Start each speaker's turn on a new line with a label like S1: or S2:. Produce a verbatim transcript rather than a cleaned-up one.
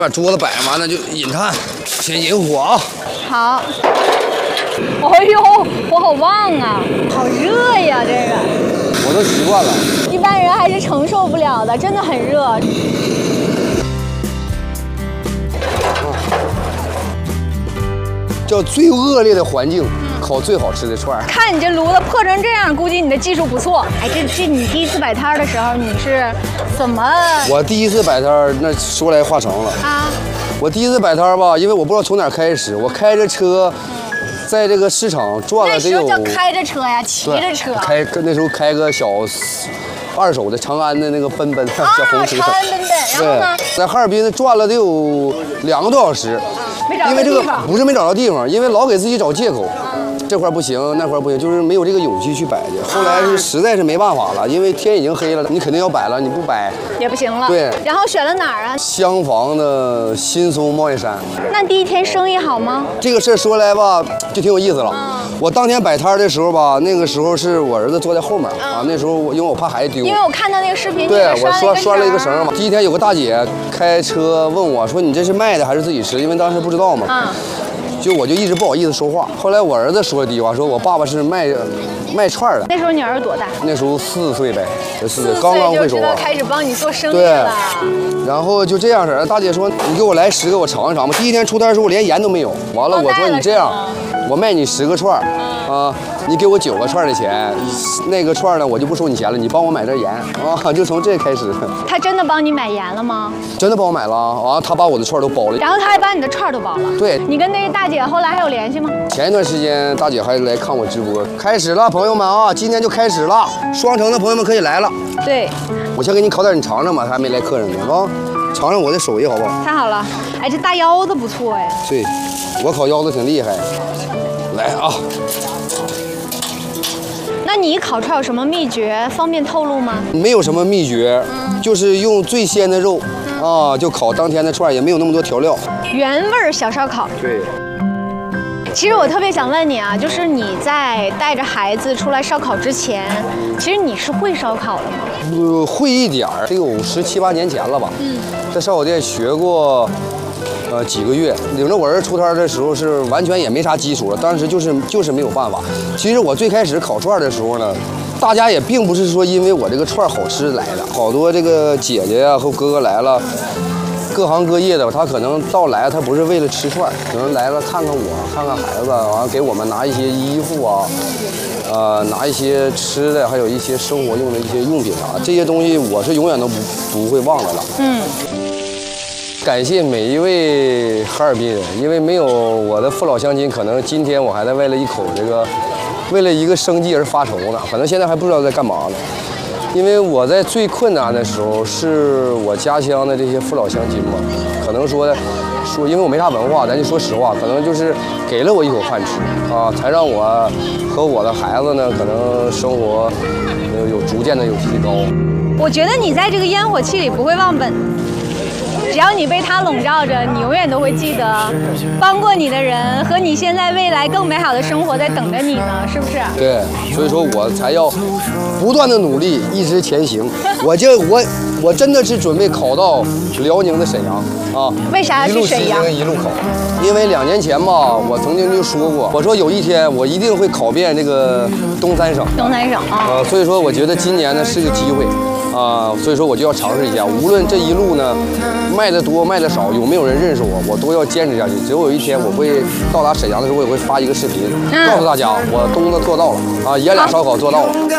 S1: 把桌子摆完了就引炭，先引火啊。
S2: 好。哎呦，火好旺啊，好热呀，这个。
S1: 我都习惯了。
S2: 一般人还是承受不了的，真的很热。
S1: 叫最恶劣的环境，烤最好吃的串儿。
S2: 看你这炉子破成这样，估计你的技术不错。哎，这这你第一次摆摊的时候，你是怎么？
S1: 我第一次摆摊，那说来话长了啊。我第一次摆摊吧，因为我不知道从哪儿开始，我开着车，在这个市场转了得有。
S2: 那时候叫开着车呀，骑着车。
S1: 开那时候开个小二手的长安的那个奔奔小红车。
S2: 长安奔奔，然后呢？
S1: 在哈尔滨转了得有两个多小时。
S2: 没找到地方。
S1: 因为这个不是没找到地方，因为老给自己找借口。这块不行，那块不行，就是没有这个勇气去摆去。后来是实在是没办法了，因为天已经黑了，你肯定要摆了，你不摆
S2: 也不行了。
S1: 对。
S2: 然后选了哪儿啊？
S1: 襄房的新松贸易山。
S2: 那第一天生意好吗？
S1: 这个事儿说来吧，就挺有意思了。嗯、我当天摆摊的时候吧，那个时候是我儿子坐在后面、嗯、啊，那时候我因为我怕孩子丢。
S2: 因为我看到那个视频，
S1: 对我拴拴了一个绳嘛。第一天有个大姐开车问我说：“你这是卖的还是自己吃？”因为当时不知道嘛。嗯。就我就一直不好意思说话。后来我儿子说了一句话，说我爸爸是卖卖串的。
S2: 那时候你儿子多大？
S1: 那时候四岁呗，四
S2: 岁
S1: 刚刚会说话，
S2: 开始帮你做生意了。
S1: 对，然后就这样式儿。大姐说：“你给我来十个，我尝一尝吧。”第一天出摊的时候我连盐都没有。完了，我说你这样，我卖你十个串儿啊，你给我九个串的钱，那个串呢我就不收你钱了，你帮我买点盐啊，就从这开始。
S2: 他真的帮你买盐了吗？
S1: 真的帮我买了，完了他把我的串都包了，
S2: 然后他还把你的串都包了。
S1: 对，
S2: 你跟那个大姐后来还有联系吗？
S1: 前一段时间大姐还来看我直播，开始了，朋友们啊，今天就开始了，双城的朋友们可以来了。
S2: 对，
S1: 我先给你烤点，你尝尝吧，还没来客人呢啊，尝尝我的手艺好不好？
S2: 太好了，哎，这大腰子不错呀。
S1: 对，我烤腰子挺厉害。来啊。
S2: 那你烤串有什么秘诀？方便透露吗？
S1: 没有什么秘诀，嗯、就是用最鲜的肉，嗯、啊，就烤当天的串，也没有那么多调料。
S2: 原味小烧烤。
S1: 对。
S2: 其实我特别想问你啊，就是你在带着孩子出来烧烤之前，其实你是会烧烤的吗？
S1: 呃，会一点儿，得有十七八年前了吧。嗯。在烧烤店学过。呃，几个月领着我儿子出摊的时候是完全也没啥基础了，当时就是就是没有办法。其实我最开始烤串的时候呢，大家也并不是说因为我这个串好吃来的，好多这个姐姐呀、啊、和哥哥来了，各行各业的，他可能到来他不是为了吃串，可能来了看看我，看看孩子，完了给我们拿一些衣服啊，呃，拿一些吃的，还有一些生活用的一些用品啊，这些东西我是永远都不不会忘了的。嗯。感谢每一位哈尔滨人，因为没有我的父老乡亲，可能今天我还在为了一口这个，为了一个生计而发愁呢。可能现在还不知道在干嘛呢。因为我在最困难的时候，是我家乡的这些父老乡亲嘛，可能说说，因为我没啥文化，咱就说实话，可能就是给了我一口饭吃啊，才让我和我的孩子呢，可能生活有逐渐的有提高。
S2: 我觉得你在这个烟火气里不会忘本。只要你被它笼罩着，你永远都会记得帮过你的人和你现在未来更美好的生活在等着你呢，是不是？
S1: 对，所以说我才要不断的努力，一直前行。我这我我真的是准备考到辽宁的沈阳啊！
S2: 为啥要去沈阳？
S1: 一路考，因为两年前吧，我曾经就说过，我说有一天我一定会考遍这个东三省。
S2: 东三省啊！
S1: 呃，所以说我觉得今年呢是个机会。啊、呃，所以说我就要尝试一下，无论这一路呢卖的多卖的少，有没有人认识我，我都要坚持下去。只有有一天我会到达沈阳的时候，我也会发一个视频，告诉大家我东子做到了啊，爷俩烧烤做到了。